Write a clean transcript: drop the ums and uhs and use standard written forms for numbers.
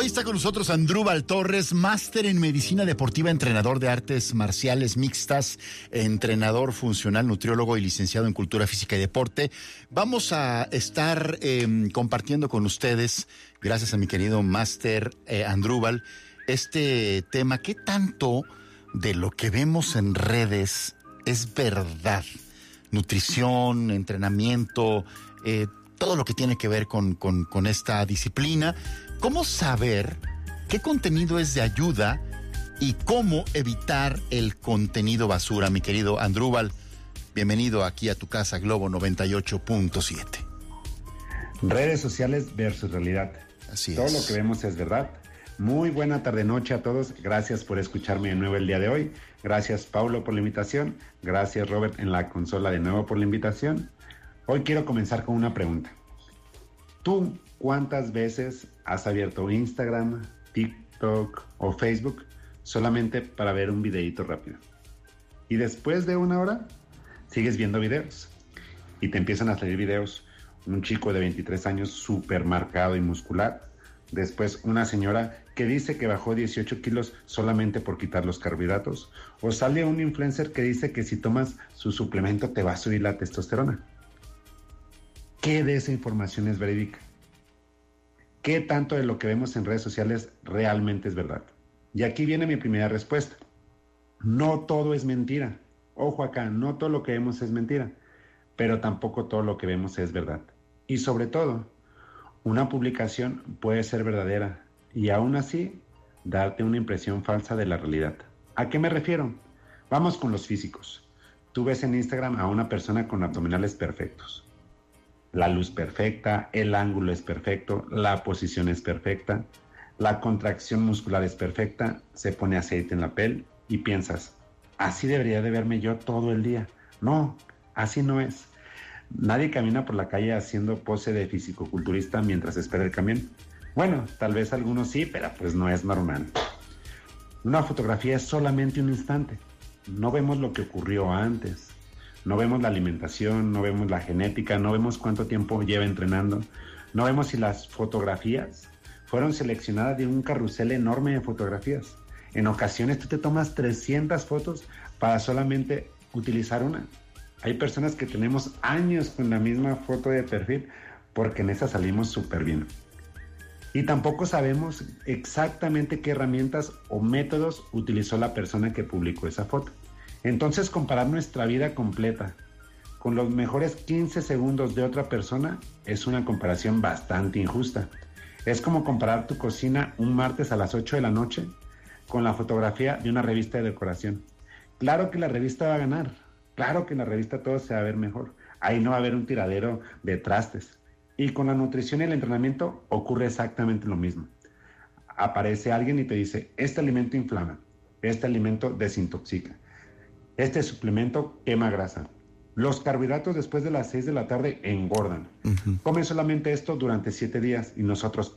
Hoy está con nosotros Andrúbal Torres, máster en medicina deportiva, entrenador de artes marciales mixtas, entrenador funcional, nutriólogo y licenciado en cultura física y deporte. Vamos a estar compartiendo con ustedes, gracias a mi querido máster Andrúbal, este tema. ¿Qué tanto de lo que vemos en redes es verdad? Nutrición, entrenamiento, todo lo que tiene que ver con esta disciplina. ¿Cómo saber qué contenido es de ayuda y cómo evitar el contenido basura? Mi querido Andrúbal, bienvenido aquí a tu casa Globo 98.7. Redes sociales versus realidad. Así es. Todo lo que vemos es verdad. Muy buena tarde-noche a todos. Gracias por escucharme de nuevo el día de hoy. Gracias, Paulo, por la invitación. Gracias, Robert, en la consola de nuevo por la invitación. Hoy quiero comenzar con una pregunta. ¿Tú cuántas veces has abierto Instagram, TikTok o Facebook solamente para ver un videíto rápido? Y después de una hora, sigues viendo videos. Y te empiezan a salir videos. Un chico de 23 años súper marcado y muscular. Después una señora que dice que bajó 18 kilos solamente por quitar los carbohidratos. O sale un influencer que dice que si tomas su suplemento te va a subir la testosterona. ¿Qué de esa información es verídica? ¿Qué tanto de lo que vemos en redes sociales realmente es verdad? Y aquí viene mi primera respuesta. No todo es mentira. Ojo acá, no todo lo que vemos es mentira, pero tampoco todo lo que vemos es verdad. Y sobre todo, una publicación puede ser verdadera y aún así darte una impresión falsa de la realidad. ¿A qué me refiero? Vamos con los físicos. Tú ves en Instagram a una persona con abdominales perfectos. La luz perfecta, el ángulo es perfecto, la posición es perfecta, la contracción muscular es perfecta, se pone aceite en la piel y piensas, así debería de verme yo todo el día. No, así no es. Nadie camina por la calle haciendo pose de fisicoculturista mientras espera el camión. Bueno, tal vez algunos sí, pero pues no es normal. Una fotografía es solamente un instante. No vemos lo que ocurrió antes. No vemos la alimentación, no vemos la genética, no vemos cuánto tiempo lleva entrenando. No vemos si las fotografías fueron seleccionadas de un carrusel enorme de fotografías. En ocasiones tú te tomas 300 fotos para solamente utilizar una. Hay personas que tenemos años con la misma foto de perfil porque en esa salimos súper bien. Y tampoco sabemos exactamente qué herramientas o métodos utilizó la persona que publicó esa foto. Entonces, comparar nuestra vida completa con los mejores 15 segundos de otra persona es una comparación bastante injusta. Es como comparar tu cocina un martes a las 8 de la noche con la fotografía de una revista de decoración. Claro que la revista va a ganar. Claro que en la revista todo se va a ver mejor. Ahí no va a haber un tiradero de trastes. Y con la nutrición y el entrenamiento ocurre exactamente lo mismo. Aparece alguien y te dice, este alimento inflama, este alimento desintoxica, este suplemento quema grasa. Los carbohidratos después de las 6 de la tarde engordan. Come solamente esto durante 7 días y nosotros